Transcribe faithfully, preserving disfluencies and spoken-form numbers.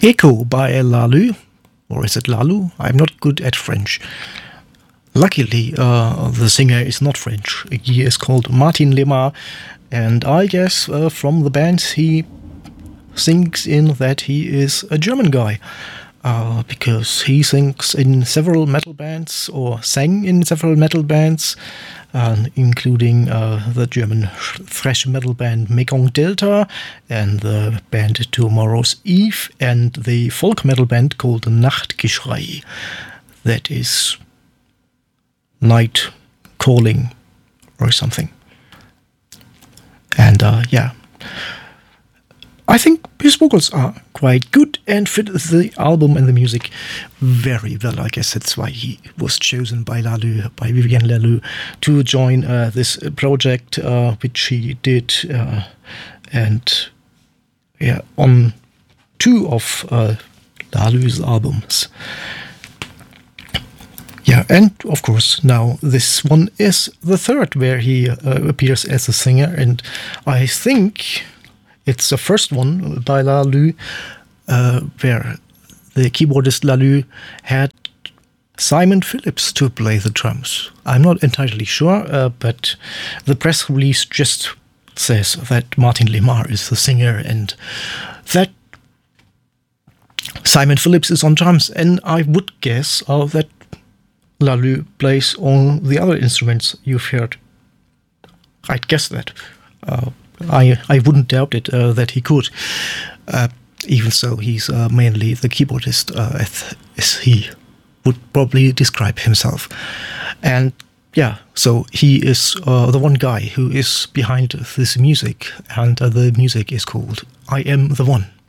Echo by Lalu, or is it Lalu? I'm not good at French. Luckily, uh, the singer is not French. He is called Martin Lemar, and I guess uh, from the band he thinks in that he is a German guy. Uh, because he sings in several metal bands, or sang in several metal bands, uh, including uh, the German thrash metal band Mekong Delta, and the band Tomorrow's Eve, and the folk metal band called Nachtgeschrei. That is night calling or something. And uh, yeah. I think his vocals are quite good and fit the album and the music very well. I guess that's why he was chosen by Lalu, by Vivienne Lalu, to join uh, this project, uh, which he did, uh, and yeah, on two of uh, Lalu's albums. Yeah, and of course now this one is the third where he uh, appears as a singer, and I think it's the first one by Lalu, uh, where the keyboardist Lalu had Simon Phillips to play the drums. I'm not entirely sure, uh, but the press release just says that Martin Lemar is the singer and that Simon Phillips is on drums, and I would guess uh, that Lalu plays all the other instruments you've heard. I'd guess that. Uh, I I wouldn't doubt it uh, that he could. Uh, even so, he's uh, mainly the keyboardist, uh, as, as he would probably describe himself. And yeah, so he is uh, the one guy who is behind this music, and uh, the music is called I Am the One.